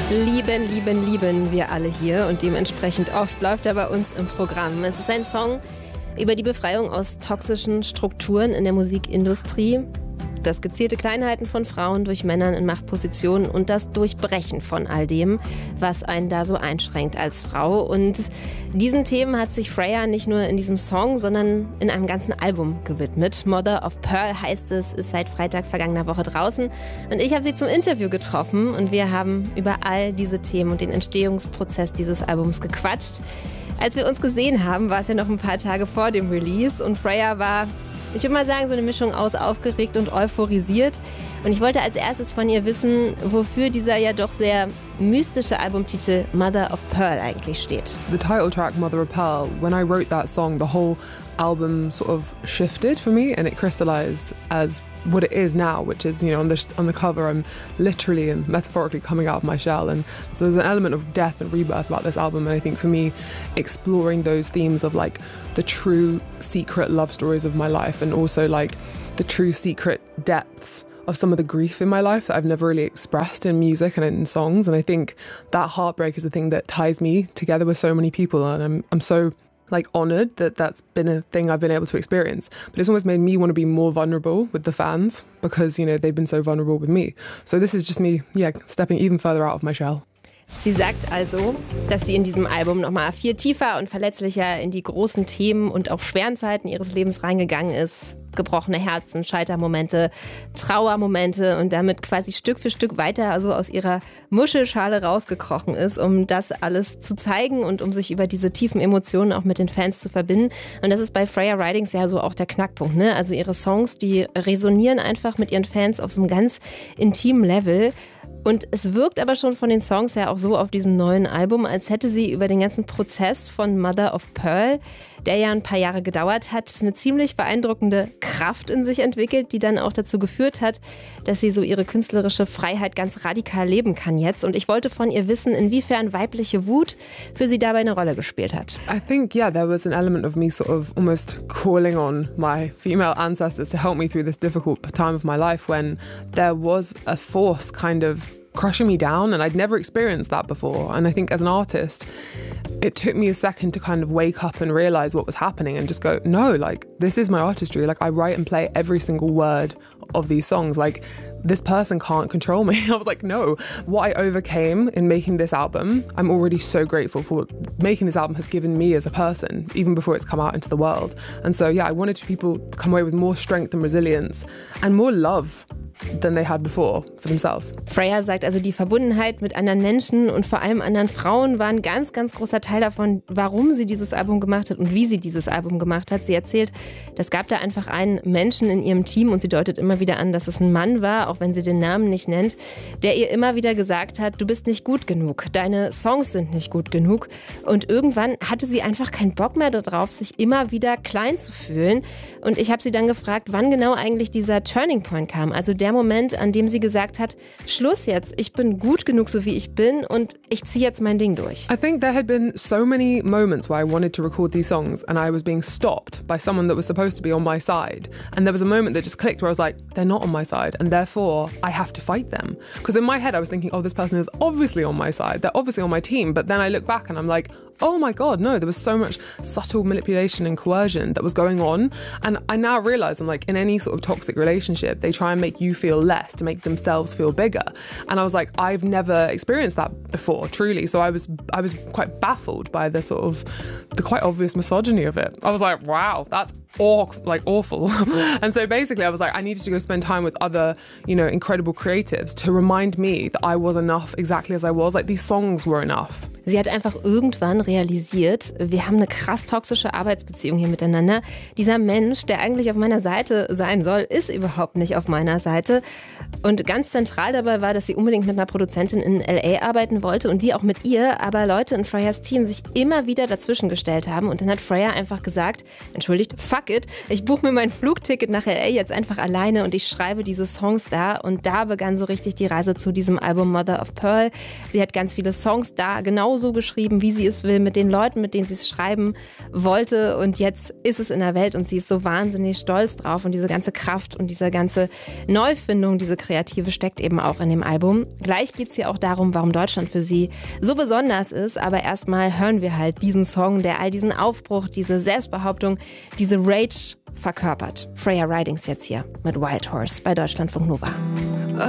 Lieben wir alle hier und dementsprechend oft läuft er bei uns im Programm. Es ist ein Song über die Befreiung aus toxischen Strukturen in der Musikindustrie, das gezielte Kleinhalten von Frauen durch Männern in Machtpositionen und das Durchbrechen von all dem, was einen da so einschränkt als Frau. Und diesen Themen hat sich Freya nicht nur in diesem Song, sondern in einem ganzen Album gewidmet. Mother of Pearl heißt es, ist seit Freitag vergangener Woche draußen. Und ich habe sie zum Interview getroffen und wir haben über all diese Themen und den Entstehungsprozess dieses Albums gequatscht. Als wir uns gesehen haben, war es ja noch ein paar Tage vor dem Release und Freya war, ich würde mal sagen, so eine Mischung aus aufgeregt und euphorisiert. Und ich wollte als erstes von ihr wissen, wofür dieser ja doch sehr mystische Albumtitel Mother of Pearl eigentlich steht. The title track Mother of Pearl, when I wrote that song, the whole album sort of shifted for me and it crystallized as what it is now, which is, you know, on the cover I'm literally and metaphorically coming out of my shell, and so there's an element of death and rebirth about this album. And I think for me, exploring those themes of like the true secret love stories of my life and also like the true secret depths of some of the grief in my life that I've never really expressed in music and in songs. And I think that heartbreak is the thing that ties me together with so many people, and I'm so like honoured that that's been a thing I've been able to experience. But it's almost made me want to be more vulnerable with the fans because, you know, they've been so vulnerable with me. So this is just me, stepping even further out of my shell. Sie sagt also, dass sie in diesem Album nochmal viel tiefer und verletzlicher in die großen Themen und auch schweren Zeiten ihres Lebens reingegangen ist. Gebrochene Herzen, Scheitermomente, Trauermomente und damit quasi Stück für Stück weiter also aus ihrer Muschelschale rausgekrochen ist, um das alles zu zeigen und um sich über diese tiefen Emotionen auch mit den Fans zu verbinden. Und das ist bei Freya Ridings ja so auch der Knackpunkt, ne? Also ihre Songs, die resonieren einfach mit ihren Fans auf so einem ganz intimen Level. Und es wirkt aber schon von den Songs her auch so auf diesem neuen Album, als hätte sie über den ganzen Prozess von Mother of Pearl, der ja ein paar Jahre gedauert hat, eine ziemlich beeindruckende Kraft in sich entwickelt, die dann auch dazu geführt hat, dass sie so ihre künstlerische Freiheit ganz radikal leben kann jetzt. Und ich wollte von ihr wissen, inwiefern weibliche Wut für sie dabei eine Rolle gespielt hat. I think, there was an element of me sort of almost calling on my female ancestors to help me through this difficult time of my life when there was a force kind of crushing me down, and I'd never experienced that before. And I think as an artist, it took me a second to kind of wake up and realize what was happening and just go, no, like, this is my artistry. Like, I write and play every single word of these songs. Like, this person can't control me. I was like, no. What I overcame in making this album, I'm already so grateful for what making this album has given me as a person, even before it's come out into the world. And so, I wanted people to come away with more strength and resilience and more love than they had before for themselves. Freya sagt also, die Verbundenheit mit anderen Menschen und vor allem anderen Frauen war ein ganz, ganz großer Teil davon, warum sie dieses Album gemacht hat und wie sie dieses Album gemacht hat. Sie erzählt, es gab da einfach einen Menschen in ihrem Team und sie deutet immer wieder an, dass es ein Mann war, auch wenn sie den Namen nicht nennt, der ihr immer wieder gesagt hat, du bist nicht gut genug, deine Songs sind nicht gut genug. Und irgendwann hatte sie einfach keinen Bock mehr darauf, sich immer wieder klein zu fühlen. Und ich habe sie dann gefragt, wann genau eigentlich dieser Turning Point kam, also der Moment, an dem sie gesagt hat, Schluss jetzt, ich bin gut genug, so wie ich bin und ich ziehe jetzt mein Ding durch. I think there had been so many moments where I wanted to record these songs and I was being stopped by someone that was supposed to be on my side. And there was a moment that just clicked where I was like, they're not on my side and therefore I have to fight them. Because in my head I was thinking, oh, this person is obviously on my side, they're obviously on my team. But then I look back and I'm like, oh my God, no, there was so much subtle manipulation and coercion that was going on. And I now realize, I'm like, in any sort of toxic relationship, they try and make you feel less to make themselves feel bigger. And I was like, I've never experienced that before, truly. So I was quite baffled by the sort of, the quite obvious misogyny of it. I was like, wow, that's awful. And so basically I was like, I needed to go spend time with other, incredible creatives to remind me that I was enough exactly as I was. Like, these songs were enough. Sie hat einfach irgendwann realisiert, wir haben eine krass toxische Arbeitsbeziehung hier miteinander. Dieser Mensch, der eigentlich auf meiner Seite sein soll, ist überhaupt nicht auf meiner Seite. Und ganz zentral dabei war, dass sie unbedingt mit einer Produzentin in L.A. arbeiten wollte und die auch mit ihr, aber Leute in Freyas Team sich immer wieder dazwischen gestellt haben. Und dann hat Freya einfach gesagt, entschuldigt, fuck fuck it, ich buche mir mein Flugticket nach L.A. jetzt einfach alleine und ich schreibe diese Songs da. Und da begann so richtig die Reise zu diesem Album Mother of Pearl. Sie hat ganz viele Songs da genauso geschrieben, wie sie es will, mit den Leuten, mit denen sie es schreiben wollte. Und jetzt ist es in der Welt und sie ist so wahnsinnig stolz drauf. Und diese ganze Kraft und diese ganze Neufindung, diese Kreative steckt eben auch in dem Album. Gleich geht es hier auch darum, warum Deutschland für sie so besonders ist. Aber erstmal hören wir halt diesen Song, der all diesen Aufbruch, diese Selbstbehauptung, diese Rage verkörpert. Freya Ridings jetzt hier mit Wild Horse bei Deutschlandfunk Nova.